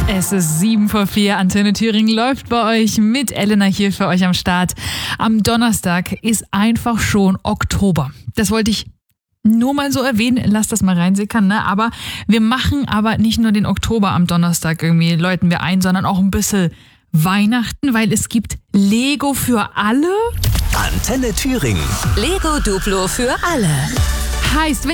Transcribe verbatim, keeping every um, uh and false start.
Es ist sieben vor vier, Antenne Thüringen läuft bei euch mit Elena hier für euch am Start. Am Donnerstag ist einfach schon Oktober. Das wollte ich nur mal so erwähnen, lasst das mal reinsickern, ne? Aber wir machen aber nicht nur den Oktober am Donnerstag irgendwie, läuten wir ein, sondern auch ein bisschen Weihnachten, weil es gibt Lego für alle. Antenne Thüringen. Lego Duplo für alle. Heißt, wenn